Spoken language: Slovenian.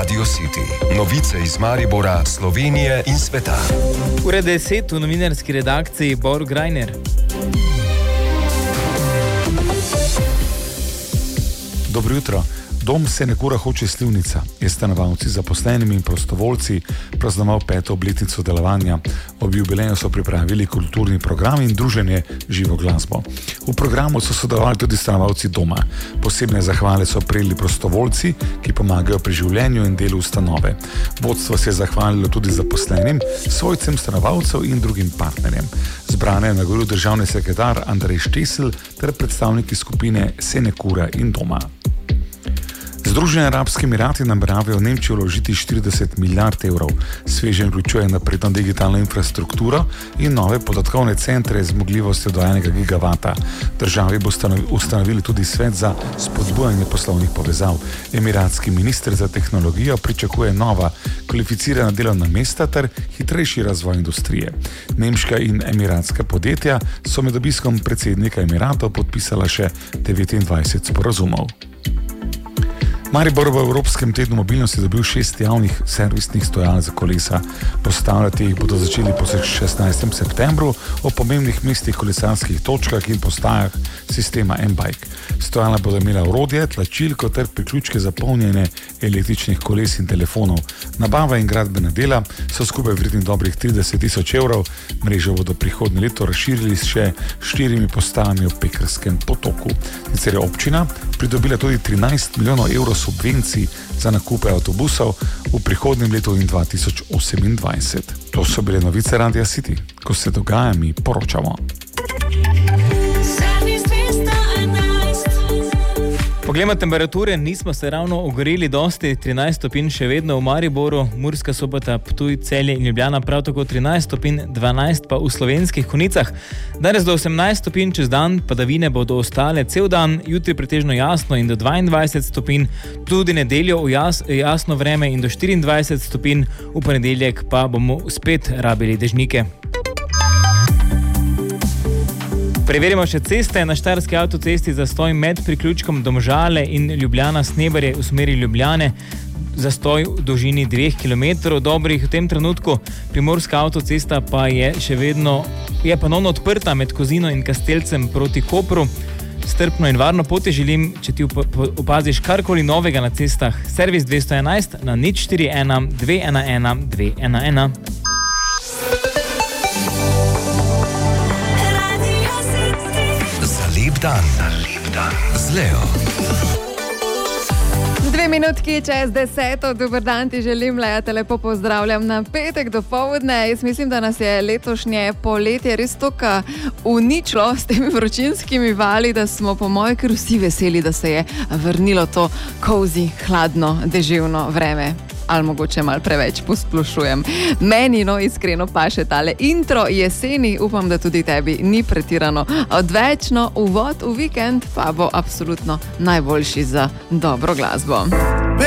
Radio City. Novice iz Maribora, Slovenije in sveta. Ura 10 v novinarski redakciji Bor Grajner. Dobro jutro. Dom Senekura Hoče Slivnica je stanovalci, zaposlenimi in prostovoljci praznoval 5. obletnico delovanja. Ob jubileju so pripravili kulturni program in druženje živo glasbo. V programu so sodelovali tudi stanovalci doma. Posebne zahvale so prejeli prostovoljci, ki pomagajo pri življenju in delu ustanove. Vodstvo se je zahvalilo tudi zaposlenim, svojcem stanovalcev in drugim partnerjem. Zbrane je nagovoril državni sekretar Andrej Štesl ter predstavniki skupine Senekura in doma. Združeni arabski emirati nameravajo v Nemčijo vložiti 40 milijard evrov. Sveženj vključuje napredno digitalno infrastrukturo in nove podatkovne centre z zmogljivostjo do 1 gigavata. Državi bo ustanovili tudi svet za spodbujanje poslovnih povezav. Emiratski minister za tehnologijo pričakuje nova kvalificirana delovna mesta ter hitrejši razvoj industrije. Nemška in emiratska podjetja so med obiskom predsednika Emiratov podpisala še 29 sporazumov. Maribor v Evropskem tednu mobilnosti je dobil 6 javnih servisnih stojal za kolesa. Postavljati jih bodo začeli po 16. septembru o pomembnih mestih, kolesarskih točkah in postajah sistema M-Bike. Stojala bodo imela orodje, tlačilko ter priključke za polnjenje električnih koles in telefonov. Nabava in gradbena dela so skupaj vredni dobrih 30 tisoč evrov. Mrežo bodo prihodnje leto razširili s še 4 postajami v Pekerskem potoku. Sicer je občina pridobila tudi 13 milijonov evrov subvencij za nakupe avtobusov v prihodnjem letu in 2028. To so bile novice Radia City. Ko se dogaja, mi poročamo. Poglejmo temperature, nismo se ravno ogoreli dosti, 13 stopinj še vedno v Mariboru, Murska Sobota, Ptuj, Celje in Ljubljana, prav tako 13 stopinj, 12 pa v Slovenskih Konjicah. Danes do 18 stopinj čez dan, padavine bodo ostale cel dan, jutri pretežno jasno in do 22 stopinj, tudi nedeljo jasno vreme in do 24 stopinj, v ponedeljek pa bomo spet rabili dežnike. Preverimo še ceste. Na Štajerski avtocesti zastoj med priključkom Domžale in Ljubljana-Sneberje v smeri Ljubljane. Zastoj v dolžini 2 km dobrih v tem trenutku. Primorska avtocesta pa je še vedno ponovno odprta med Kozino in Kastelcem proti Kopru. Strpno in varno pot želim, če ti opaziš karkoli novega na cestah. Servis 211 na 041 211 211. Dan z Leo. 2 minutki čez 10. Dober dan ti želim, Lea, te lepo pozdravljam na petek dopoldne. Jaz mislim, da nas je letošnje poletje res toliko uničilo s temi vročinskimi vali, da smo po moje kar vsi veseli, da se je vrnilo to cozy, hladno, deževno vreme. Ali mogoče malo preveč posplošujem. Meni iskreno paše tale intro jeseni, upam, da tudi tebi ni pretirano odvečno. Uvod v vikend pa bo absolutno najboljši za dobro glasbo.